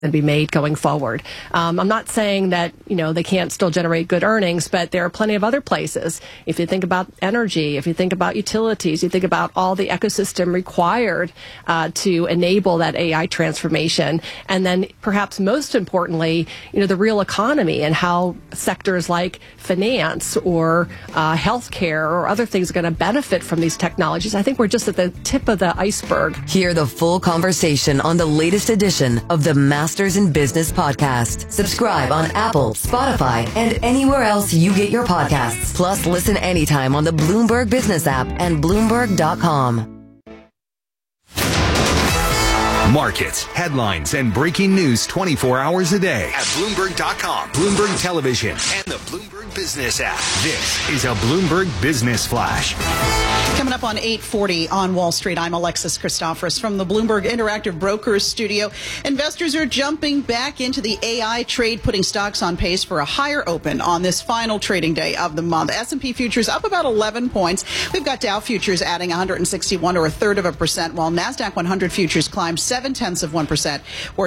and be made going forward. I'm not saying that, they can't still generate good earnings, but there are plenty of other places. If you think about energy, if you think about utilities, you think about all the ecosystem required to enable that AI transformation. And then perhaps most importantly, the real economy and how sectors like finance or healthcare or other things are going to benefit from these technologies. I think we're just at the tip of the iceberg. Hear the full conversation on the latest edition of the Masters in Business podcast. Subscribe on Apple, Spotify, and anywhere else you get your podcasts. Plus, listen anytime on the Bloomberg Business app and Bloomberg.com. Markets, headlines, and breaking news 24 hours a day at Bloomberg.com, Bloomberg Television, and the Bloomberg Business app. This is a Bloomberg Business Flash. Coming up on 8:40 on Wall Street, I'm Alexis Christoforous from the Bloomberg Interactive Brokers studio. Investors are jumping back into the AI trade, putting stocks on pace for a higher open on this final trading day of the month. S&P futures up about 11 points. We've got Dow futures adding 161 or 1/3%, while NASDAQ 100 futures climbed 0.7% or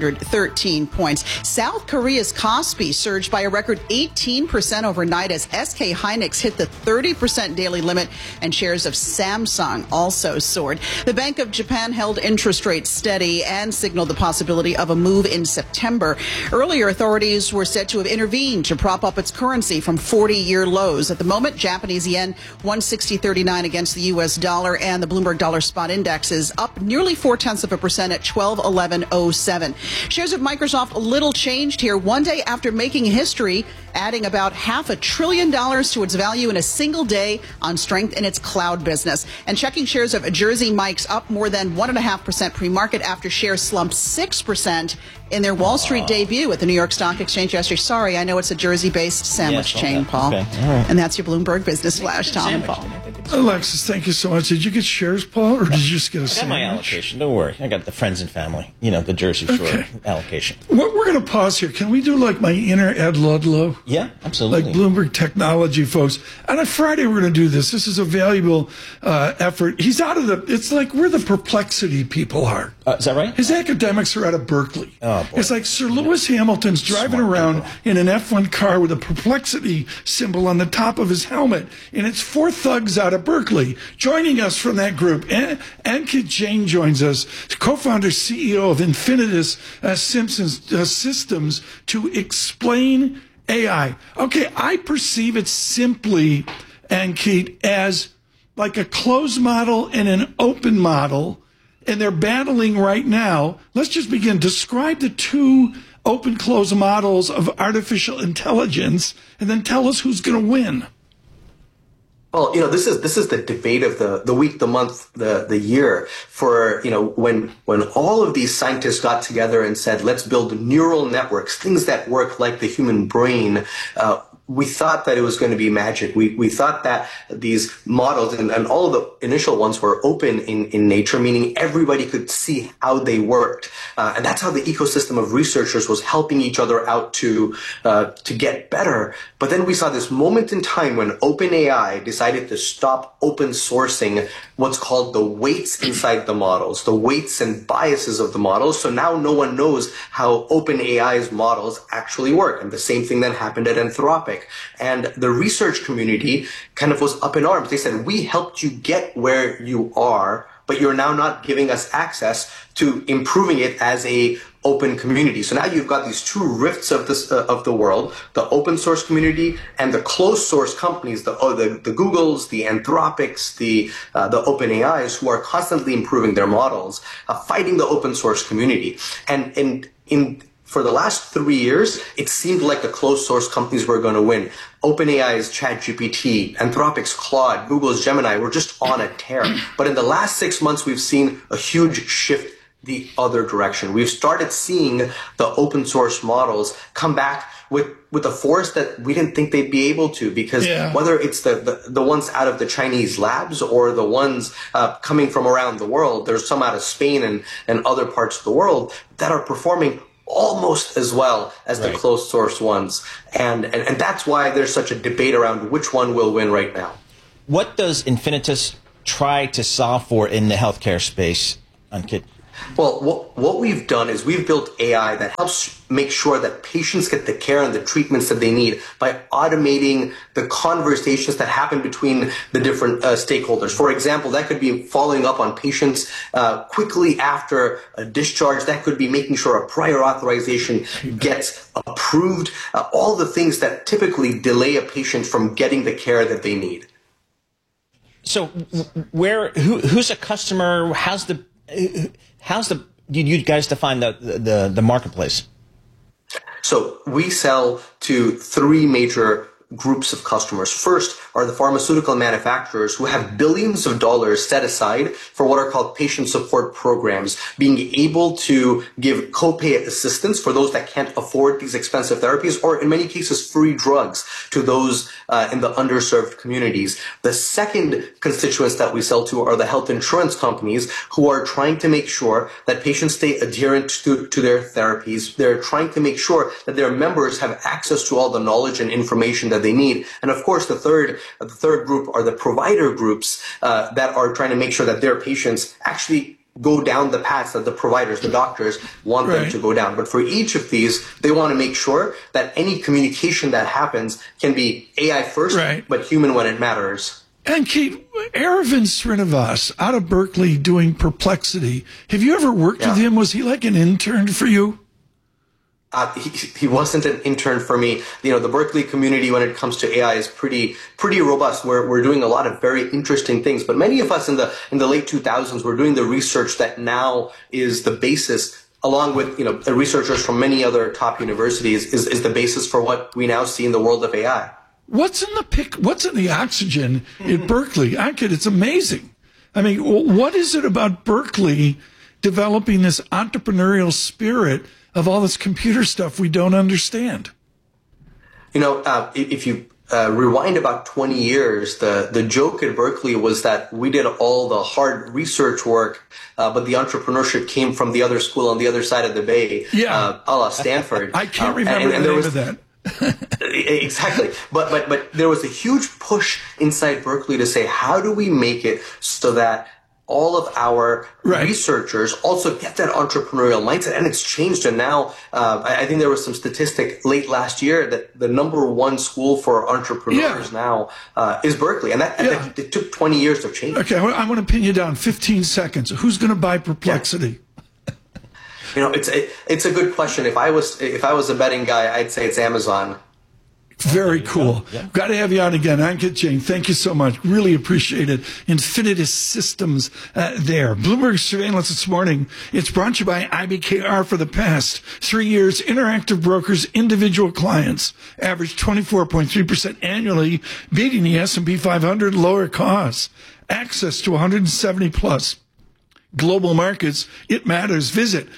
213 points. South Korea's Kospi surged by a record 18% overnight as SK Hynix hit the 30% daily limit, and shares of Samsung also soared. The Bank of Japan held interest rates steady and signaled the possibility of a move in September. Earlier, authorities were said to have intervened to prop up its currency from 40-year lows. At the moment, Japanese yen 160.39 against the U.S. dollar, and the Bloomberg Dollar Spot Index is up nearly 0.4% at 1211.07. Shares of Microsoft a little changed here one day after making history, adding about $500 billion to its value in a single day on strength in its cloud business. And checking shares of Jersey Mike's up more than 1.5% pre-market after shares slumped 6% in their Wall Street debut at the New York Stock Exchange yesterday. Sorry, I know it's a Jersey-based sandwich chain, Paul. Okay. All right. And that's your Bloomberg Business Flash, Tom and Paul. Alexis, thank you so much. Did you get shares, Paul, or did you just get a sandwich? I got my allocation. Don't worry. I got the friends and family. The Jersey Shore allocation. We're going to pause here. Can we do like my inner Ed Ludlow? Yeah, absolutely. Like Bloomberg Technology folks. On a Friday, we're going to do this. This is a valuable effort. He's out of it's like where the perplexity people are. Is that right? His academics are out of Berkeley. Oh, boy. It's like Sir Lewis Hamilton's driving around in an F1 car with a perplexity symbol on the top of his helmet. And it's four thugs out of Berkeley. Joining us from that group, Ankit Jain joins us, co-founder, CEO of Infinitus Systems, to explain AI. Okay, I perceive it simply, Ankit, as like a closed model and an open model, and they're battling right now. Let's just begin. Describe the two open-closed models of artificial intelligence, and then tell us who's going to win. Well, this is the debate of the week, the month, the year. For when all of these scientists got together and said, let's build neural networks, things that work like the human brain. We thought that it was going to be magic. We thought that these models and all of the initial ones were open in nature, meaning everybody could see how they worked. And that's how the ecosystem of researchers was helping each other out to get better. But then we saw this moment in time when OpenAI decided to stop open sourcing what's called the weights inside the models, the weights and biases of the models. So now no one knows how OpenAI's models actually work. And the same thing that happened at Anthropic. And the research community kind of was up in arms. They said, we helped you get where you are, but you're now not giving us access to improving it as a open community. So now you've got these two rifts of the world, the open source community and the closed source companies, the Googles, the Anthropics, the OpenAIs, who are constantly improving their models, fighting the open source community. And for the last 3 years, it seemed like the closed source companies were going to win. OpenAI's ChatGPT, Anthropic's Claude, Google's Gemini were just on a tear. But in the last 6 months, we've seen a huge shift the other direction. We've started seeing the open source models come back with a force that we didn't think they'd be able to, because whether it's the ones out of the Chinese labs or the ones coming from around the world, there's some out of Spain and other parts of the world that are performing almost as well as the closed source ones. And that's why there's such a debate around which one will win right now. What does Infinitus try to solve for in the healthcare space, Ankit? Well, what we've done is we've built AI that helps make sure that patients get the care and the treatments that they need by automating the conversations that happen between the different stakeholders. For example, that could be following up on patients quickly after a discharge. That could be making sure a prior authorization gets approved. All the things that typically delay a patient from getting the care that they need. So, who's a customer? How's the you guys define the marketplace? So we sell to three major groups of customers. First are the pharmaceutical manufacturers who have billions of dollars set aside for what are called patient support programs, being able to give copay assistance for those that can't afford these expensive therapies, or in many cases free drugs to those in the underserved communities. The second constituents that we sell to are the health insurance companies who are trying to make sure that patients stay adherent to their therapies. They're trying to make sure that their members have access to all the knowledge and information that they need. And of course, the third group are the provider groups that are trying to make sure that their patients actually go down the paths that the providers, the doctors, want them to go down. But for each of these, they want to make sure that any communication that happens can be AI first, but human when it matters. And Kate, Aravind Srinivas out of Berkeley doing Perplexity. Have you ever worked with him? Was he like an intern for you? He wasn't an intern for me. You know, the Berkeley community when it comes to AI is pretty robust. We're doing a lot of very interesting things. But many of us in the late 2000s were doing the research that now is the basis, along with the researchers from many other top universities, is the basis for what we now see in the world of AI. What's in the oxygen at Berkeley? Ankit, it's amazing. I mean, what is it about Berkeley developing this entrepreneurial spirit of all this computer stuff we don't understand? If you rewind about 20 years, the joke at Berkeley was that we did all the hard research work, but the entrepreneurship came from the other school on the other side of the bay, a la Stanford. I can't remember the name of that. Exactly. But there was a huge push inside Berkeley to say, how do we make it so that all of our researchers also get that entrepreneurial mindset? And it's changed. And now I think there was some statistic late last year that the #1 school for entrepreneurs now is Berkeley. And that it took 20 years of change. Okay, I want to pin you down 15 seconds. Who's going to buy Perplexity? It's a good question. If I was a betting guy, I'd say it's Amazon. Very cool. Got to have you on again. Ankit Jain, thank you so much. Really appreciate it. Infinitus Systems there. Bloomberg Surveillance this morning. It's brought to you by IBKR. For the past 3 years. Interactive Brokers, individual clients average 24.3% annually, beating the S&P 500, lower costs. Access to 170 plus global markets. It matters. Visit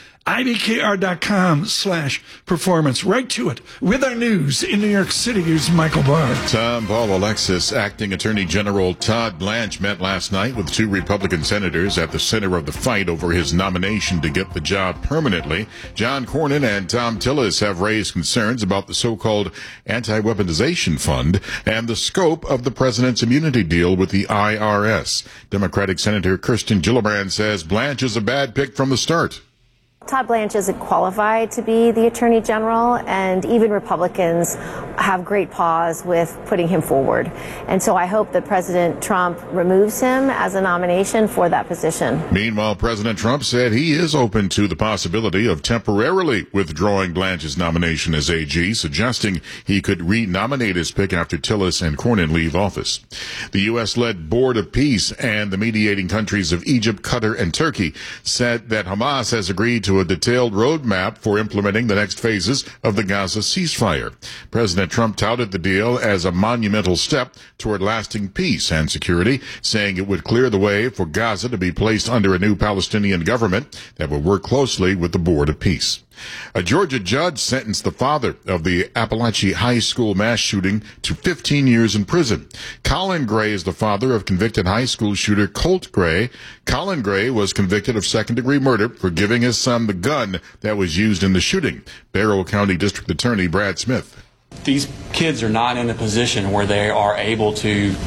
IBKR.com/performance. Right to it. With our news in New York City, here's Michael Barr. Tom Paul Alexis, Acting Attorney General Todd Blanche met last night with two Republican senators at the center of the fight over his nomination to get the job permanently. John Cornyn and Thom Tillis have raised concerns about the so-called anti-weaponization fund and the scope of the president's immunity deal with the IRS. Democratic Senator Kirsten Gillibrand says Blanche is a bad pick from the start. Todd Blanche isn't qualified to be the Attorney General, and even Republicans have great pause with putting him forward. And so I hope that President Trump removes him as a nomination for that position. Meanwhile, President Trump said he is open to the possibility of temporarily withdrawing Blanche's nomination as AG, suggesting he could re-nominate his pick after Tillis and Cornyn leave office. The U.S.-led Board of Peace and the mediating countries of Egypt, Qatar, and Turkey said that Hamas has agreed to a detailed roadmap for implementing the next phases of the Gaza ceasefire. President Trump touted the deal as a monumental step toward lasting peace and security, saying it would clear the way for Gaza to be placed under a new Palestinian government that would work closely with the Board of Peace. A Georgia judge sentenced the father of the Appalachia High School mass shooting to 15 years in prison. Colin Gray is the father of convicted high school shooter Colt Gray. Colin Gray was convicted of second-degree murder for giving his son the gun that was used in the shooting. Barrow County District Attorney Brad Smith. These kids are not in a position where they are able to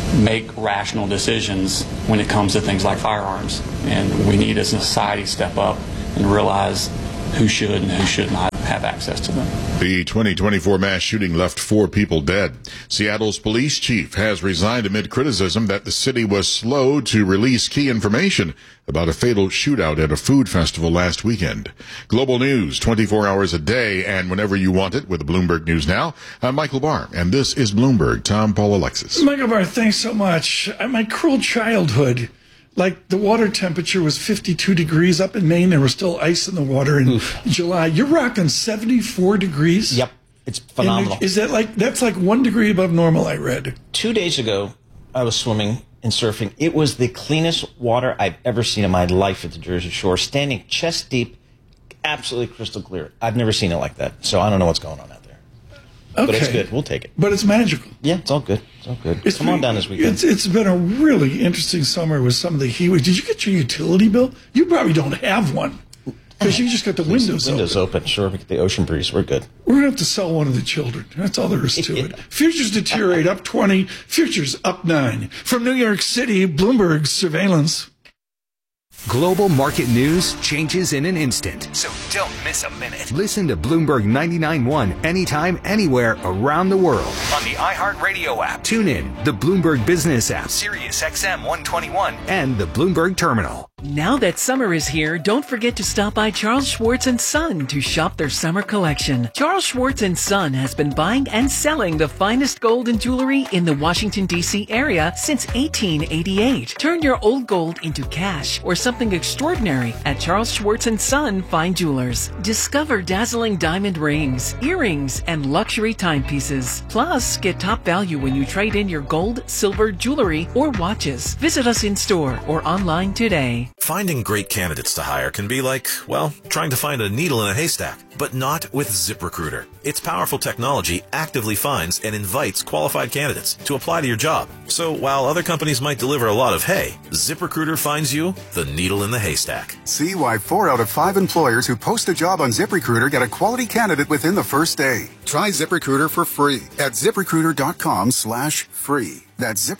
make rational decisions when it comes to things like firearms. And we need as a society to step up and realize who should and who should not have access to them. The 2024 mass shooting left 4 people dead. Seattle's police chief has resigned amid criticism that the city was slow to release key information about a fatal shootout at a food festival last weekend. Global news 24 hours a day and whenever you want it with Bloomberg News Now. I'm Michael Barr, and this is Bloomberg. Tom, Paul, Alexis. Michael Barr, thanks so much. My cruel childhood, like the water temperature was 52 degrees up in Maine. There was still ice in the water in July. You're rocking 74 degrees? Yep. It's phenomenal. Is that that's like 1 degree above normal, I read. 2 days ago, I was swimming and surfing. It was the cleanest water I've ever seen in my life at the Jersey Shore, standing chest deep, absolutely crystal clear. I've never seen it like that, so I don't know what's going on out there. Okay. But it's good. We'll take it. But it's magical. Yeah, it's all good. It's all good. Come on down this weekend. It's been a really interesting summer with some of the heat waves. Did you get your utility bill? You probably don't have one because you just got the windows open. Sure, we get the ocean breeze. We're good. We're going to have to sell one of the children. That's all there is to it. Futures deteriorate, up 20. Futures up 9. From New York City, Bloomberg surveillance. Global market news changes in an instant, so don't miss a minute. Listen to Bloomberg 99.1 anytime, anywhere around the world on the iHeartRadio app. Tune in, the Bloomberg Business app, Sirius XM 121, and the Bloomberg Terminal. Now that summer is here, don't forget to stop by Charles Schwartz & Son to shop their summer collection. Charles Schwartz & Son has been buying and selling the finest gold and jewelry in the Washington, D.C. area since 1888. Turn your old gold into cash or something extraordinary at Charles Schwartz & Son Fine Jewelers. Discover dazzling diamond rings, earrings, and luxury timepieces. Plus, get top value when you trade in your gold, silver, jewelry, or watches. Visit us in store or online today. Finding great candidates to hire can be like, well, trying to find a needle in a haystack, but not with ZipRecruiter. Its powerful technology actively finds and invites qualified candidates to apply to your job. So while other companies might deliver a lot of hay, ZipRecruiter finds you the needle in the haystack. See why 4 out of 5 employers who post a job on ZipRecruiter get a quality candidate within the first day. Try ZipRecruiter for free at ZipRecruiter.com/free. That's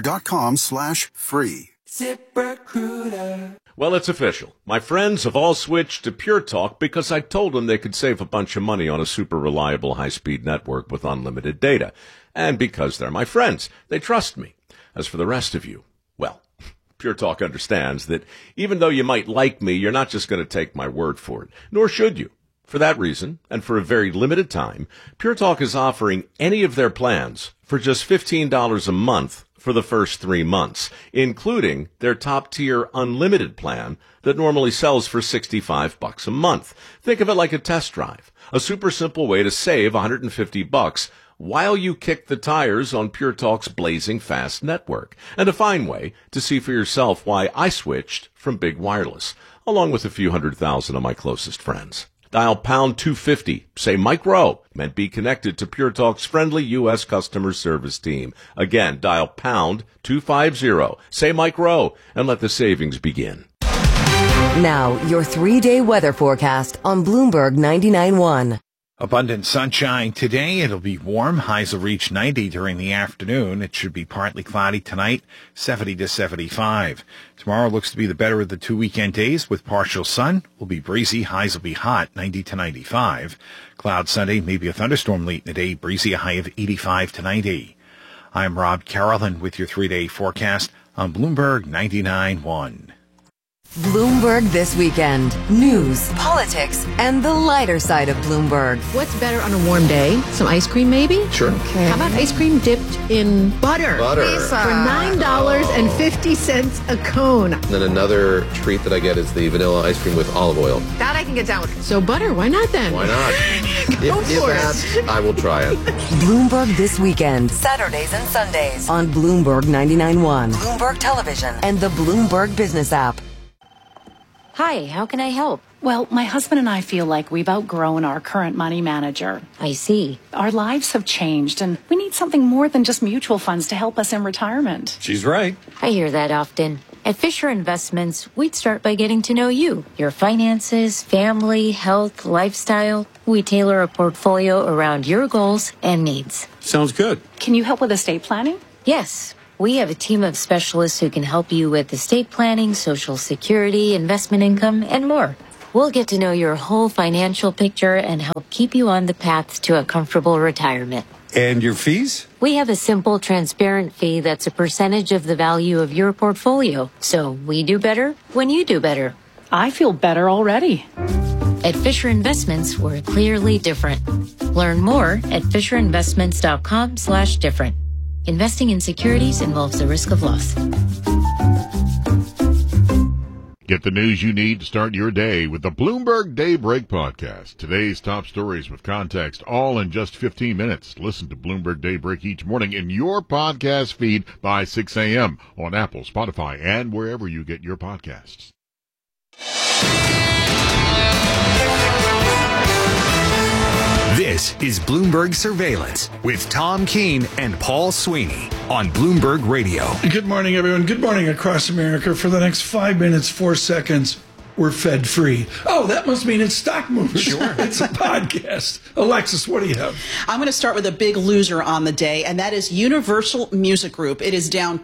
ZipRecruiter.com/free. ZipRecruiter. Well, it's official. My friends have all switched to Pure Talk because I told them they could save a bunch of money on a super reliable high-speed network with unlimited data. And because they're my friends, they trust me. As for the rest of you, well, Pure Talk understands that even though you might like me, you're not just going to take my word for it, nor should you. For that reason, and for a very limited time, Pure Talk is offering any of their plans for just $15 a month for the first 3 months, including their top-tier unlimited plan that normally sells for $65 a month. Think of it like a test drive, a super simple way to save $150 while you kick the tires on Pure Talk's blazing fast network, and a fine way to see for yourself why I switched from big wireless, along with a few 100,000 of my closest friends. Dial pound 250, say Mike Rowe, and be connected to Pure Talk's friendly U.S. customer service team. Again, dial pound 250, say Mike Rowe, and let the savings begin. Now, your 3-day weather forecast on Bloomberg 99.1. Abundant sunshine today. It'll be warm. Highs will reach 90 during the afternoon. It should be partly cloudy tonight, 70 to 75. Tomorrow looks to be the better of the 2 weekend days with partial sun. Will be breezy. Highs will be hot, 90 to 95. Cloud Sunday, maybe a thunderstorm late in the day. Breezy, a high of 85 to 90. I'm Rob Carolyn with your 3-day forecast on Bloomberg 99.1. Bloomberg This Weekend. News, politics, and the lighter side of Bloomberg. What's better on a warm day? Some ice cream, maybe? Sure. Okay. How about ice cream dipped in butter? Lisa. For $9.50 a cone. And then another treat that I get is the vanilla ice cream with olive oil. That I can get down with. So butter, why not then? Why not? if asked, I will try it. Bloomberg This Weekend. Saturdays and Sundays on Bloomberg 99.1, Bloomberg Television, and the Bloomberg Business app. Hi, how can I help? Well, my husband and I feel like we've outgrown our current money manager. I see. Our lives have changed, and we need something more than just mutual funds to help us in retirement. She's right. I hear that often. At Fisher Investments, we'd start by getting to know you, your finances, family, health, lifestyle. We tailor a portfolio around your goals and needs. Sounds good. Can you help with estate planning? Yes. We have a team of specialists who can help you with estate planning, Social Security, investment income, and more. We'll get to know your whole financial picture and help keep you on the path to a comfortable retirement. And your fees? We have a simple, transparent fee that's a percentage of the value of your portfolio. So we do better when you do better. I feel better already. At Fisher Investments, we're clearly different. Learn more at FisherInvestments.com/different. Investing in securities involves the risk of loss. Get the news you need to start your day with the Bloomberg Daybreak podcast. Today's top stories with context, all in just 15 minutes. Listen to Bloomberg Daybreak each morning in your podcast feed by 6 a.m. on Apple, Spotify, and wherever you get your podcasts. This is Bloomberg Surveillance with Tom Keene and Paul Sweeney on Bloomberg Radio. Good morning, everyone. Good morning across America. For the next 5 minutes, 4 seconds, we're Fed free. Oh, that must mean it's stock movers. Sure. It's a podcast. Alexis, what do you have? I'm going to start with a big loser on the day, and that is Universal Music Group. It is down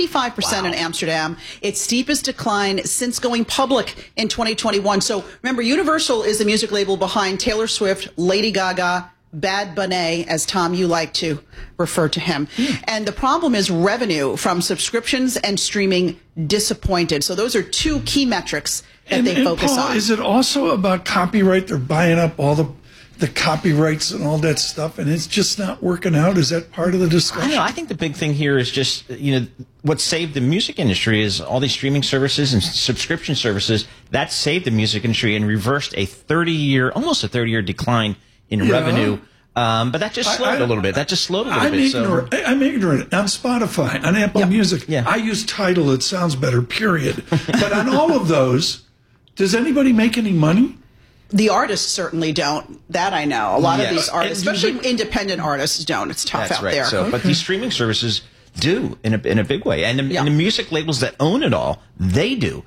25% in Amsterdam, its steepest decline since going public in 2021. So remember, Universal is the music label behind Taylor Swift, Lady Gaga, Bad Bunny, as Tom, you like to refer to him. And the problem is revenue from subscriptions and streaming disappointed. So those are two key metrics that they focus Paul, on. Is it also about copyright? They're buying up all the copyrights and all that stuff, and it's just not working out? Is that part of the discussion? I don't know. I think the big thing here is just, what saved the music industry is all these streaming services and subscription services. That saved the music industry and reversed almost a 30-year decline in revenue. But that just slowed a little bit. I'm ignorant. On Spotify, on Apple Music, I use Tidal. It sounds better, period. But on all of those, does anybody make any money? The artists certainly don't. That I know. A lot of these artists, especially independent artists, don't. It's tough out there. So, but these streaming services do in a big way. And the music labels that own it all, they do.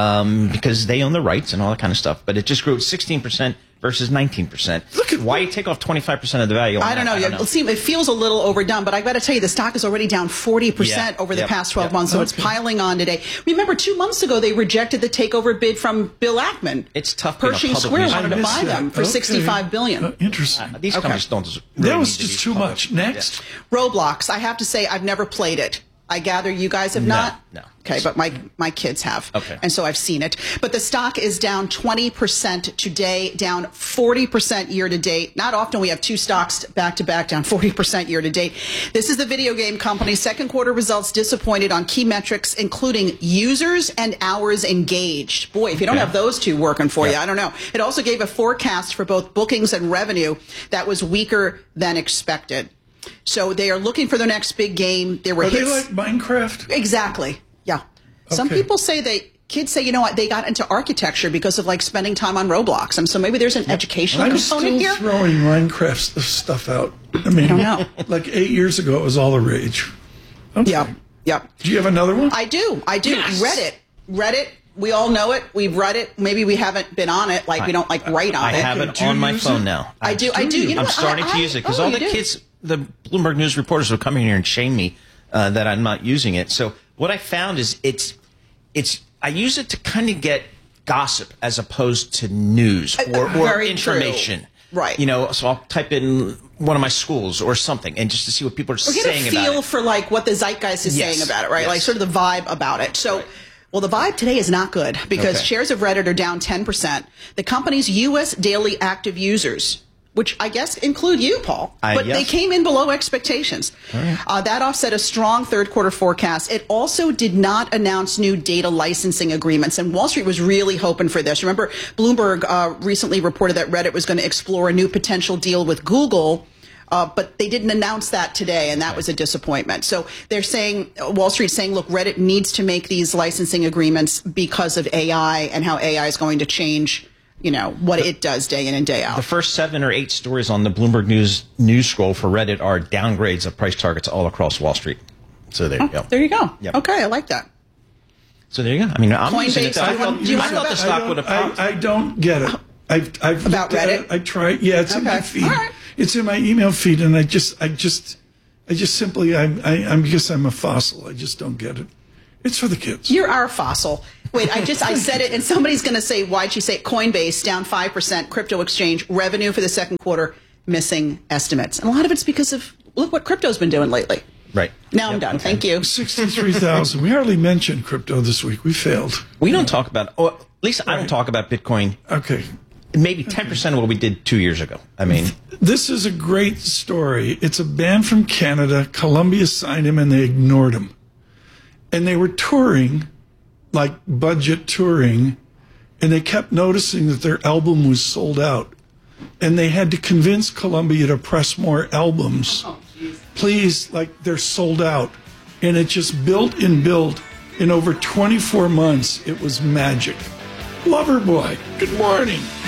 Because they own the rights and all that kind of stuff. But it just grew 16% versus 19%. Why you take off 25% of the value? I don't know. It feels a little overdone, but I've got to tell you, the stock is already down 40% over the past 12 months, so it's piling on today. Remember, 2 months ago, they rejected the takeover bid from Bill Ackman. It's tough. Pershing Square wanted to buy them for $65 billion. Interesting. These companies don't really that was just too much. Next. Roblox. I have to say, I've never played it. I gather you guys have not? No. Okay, but my kids have. Okay. And so I've seen it. But the stock is down 20% today, down 40% year to date. Not often we have two stocks back to back down 40% year to date. This is the video game company's second quarter results disappointed on key metrics, including users and hours engaged. Boy, if you don't have those two working for you, I don't know. It also gave a forecast for both bookings and revenue that was weaker than expected. So they are looking for their next big game. There were Are hits. they like Minecraft? Exactly. Yeah. Some people say kids say, you know what, they got into architecture because of like spending time on Roblox. And so maybe there's an educational component here. I'm still throwing Minecraft stuff out. I mean, I don't know. Like 8 years ago, it was all the rage. Okay. Yeah. Do you have another one? I do. Yes. Reddit. We all know it. We've read it. Maybe we haven't been on it. Like we don't write on it. I have it on my phone now. I do. You know I'm what? starting to use it because all the kids, the Bloomberg News reporters will come in here and shame me that I'm not using it. So what I found is I use it to kind of get gossip as opposed to news or information. True. Right. So I'll type in one of my schools or something and just to see what people are saying about it. Get a feel for like what the zeitgeist is saying about it, right? Like sort of the vibe about it. So. Right. Well, the vibe today is not good because shares of Reddit are down 10%. The company's U.S. daily active users, which I guess include you, Paul, but they came in below expectations. That offset a strong third quarter forecast. It also did not announce new data licensing agreements, and Wall Street was really hoping for this. Remember, Bloomberg recently reported that Reddit was going to explore a new potential deal with Google. But they didn't announce that today, and that was a disappointment. So they're saying, Wall Street's saying, look, Reddit needs to make these licensing agreements because of AI and how AI is going to change, what it does day in and day out. The first 7 or 8 stories on the Bloomberg News scroll for Reddit are downgrades of price targets all across Wall Street. So there you go. There you go. Yep. Okay, I like that. So there you go. I mean, I'm using it. I thought the stock would have. I don't get it. I've about Reddit. I tried. Yeah, it's in my feed. Right. It's in my email feed, and I just I just simply, I'm because I'm a fossil. I just don't get it. It's for the kids. You're our fossil. Wait, I said it, and somebody's going to say, why'd you say it? Coinbase down 5%, crypto exchange, revenue for the second quarter, missing estimates. And a lot of it's because of, look what crypto's been doing lately. Right. Now I'm done. Okay. Thank you. 63,000. We hardly mentioned crypto this week. We failed. We don't talk about, or at least I don't talk about Bitcoin. Okay. Maybe 10% of what we did 2 years ago. I mean, this is a great story. It's a band from Canada. Columbia signed him and they ignored him. And they were touring, like budget touring, and they kept noticing that their album was sold out. And they had to convince Columbia to press more albums. Please, like, they're sold out. And it just built. In over 24 months, it was magic. Loverboy, good morning.